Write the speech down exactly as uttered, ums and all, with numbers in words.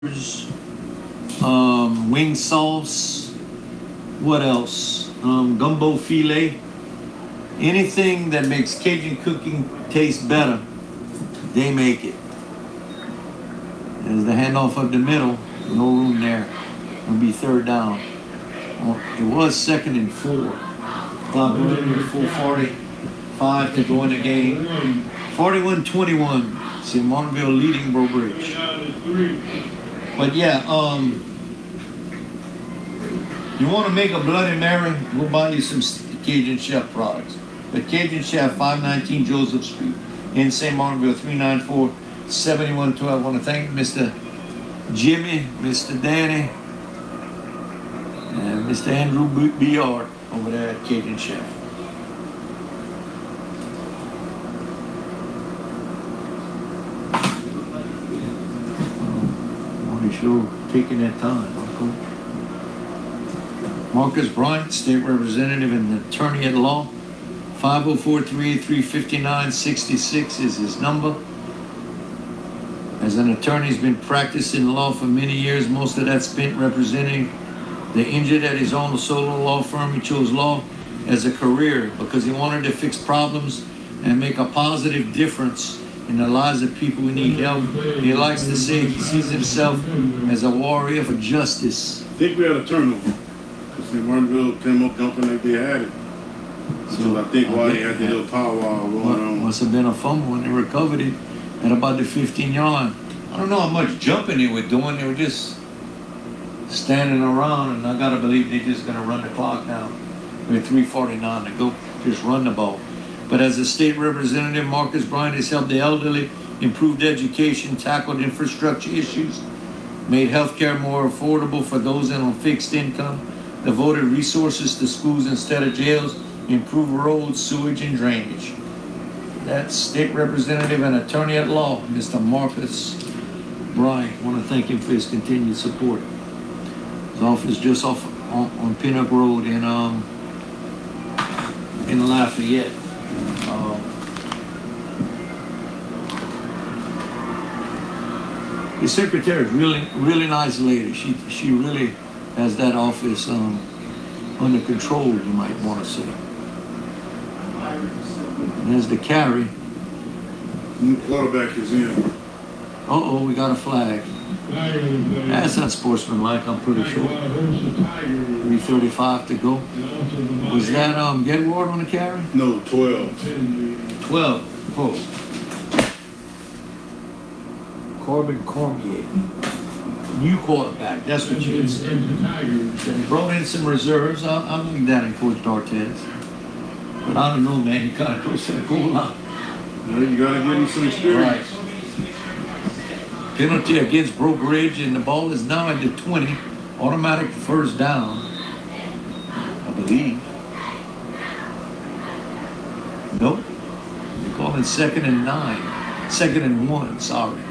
um, wing sauce. What else? Um, gumbo filet. Anything that makes Cajun cooking taste better, they make it. There's the handoff up the middle. No room there. It'll be third down. Well, it was second and four. Clock running with four forty-five to go in the game. forty-one twenty-one. See Martinville leading Breaux Bridge. But yeah, um, you want to make a Bloody Mary, we'll buy you some Cajun Chef products. The Cajun Chef, five nineteen Joseph Street in Saint Martinville, three nine four, seven one one two. I want to thank Mister Jimmy, Mister Danny, and Mister Andrew Biard over there at Cajun Chef. Sure, taking that time. Cool. Marcus Bryant, State Representative and Attorney at Law. five oh four, three eight three, five nine six six is his number. As an attorney, he's been practicing law for many years. Most of that spent representing the injured at his own solo law firm. He chose law as a career because he wanted to fix problems and make a positive difference in the lives of people who need help. He likes to say he sees himself as a warrior for justice. I think we had a turnover because Martinville came up jumping like they had it. So, so I think why they had the little powwow going on. Must have been a fumble when they recovered it at about the fifteen yard line. I don't know how much jumping they were doing. They were just standing around, and I gotta believe they're just gonna run the clock down. With three forty-nine to go, just run the ball. But as a state representative, Marcus Bryant has helped the elderly, improved education, tackled infrastructure issues, made health care more affordable for those on fixed income, devoted resources to schools instead of jails, improved roads, sewage, and drainage. That's State Representative and Attorney at Law, Mister Marcus Bryant. I want to thank him for his continued support. His office just off on, on Pinnock Road in um in Lafayette. Um, the secretary is really, really nice lady. She, she really has that office um, under control, you might want to say. And there's the carry. New quarterback is in. Uh-oh, we got a flag. That's unsportsmanlike, I'm pretty sure. three thirty-five to go. Was that um, Gedward on the carry? No, twelve. twelve. Oh. Corbin Cormier. New quarterback, that's what you would say. They brought in some reserves. I, I like that in Coach D'Artez. But I don't know, man. He kind of goes to the goal line. Well, you got to give him some experience. Right. Penalty against Breaux Bridge, and the ball is now at the twenty. Automatic first down, I believe. Nope. They're calling second and nine. Second and one, sorry.